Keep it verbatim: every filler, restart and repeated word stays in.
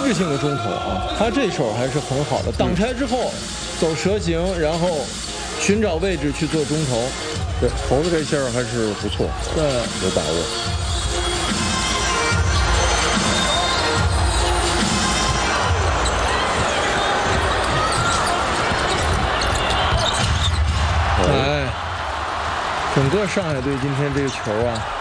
质性的中投啊，他这手还是很好的。挡拆之后走蛇形，然后寻找位置去做中投。 对，投的这下还是不错， 对， 有把握。 哎，整个上海队今天这个球啊。